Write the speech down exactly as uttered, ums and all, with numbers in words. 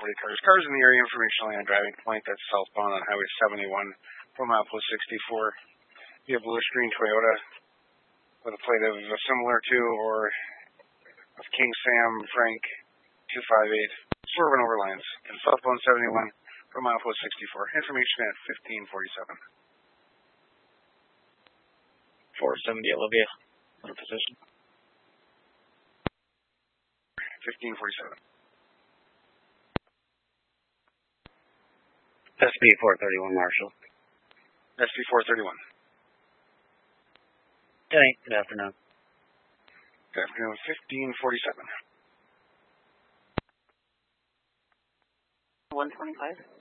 forty cars. Cars in the area, information only on driving point. That's southbound on Highway seventy-one from Milepost sixty-four. You have bluish green Toyota with a plate of similar to or of King Sam Frank two five eight. Swerving over lines. And southbound seventy-one from Milepost sixty-four. Information at fifteen forty-seven. four seventy Olivia. What position? fifteen forty-seven. S B four thirty-one, Marshall. S B four thirty-one. Hey, good afternoon. Good afternoon, fifteen forty-seven. one twenty-five.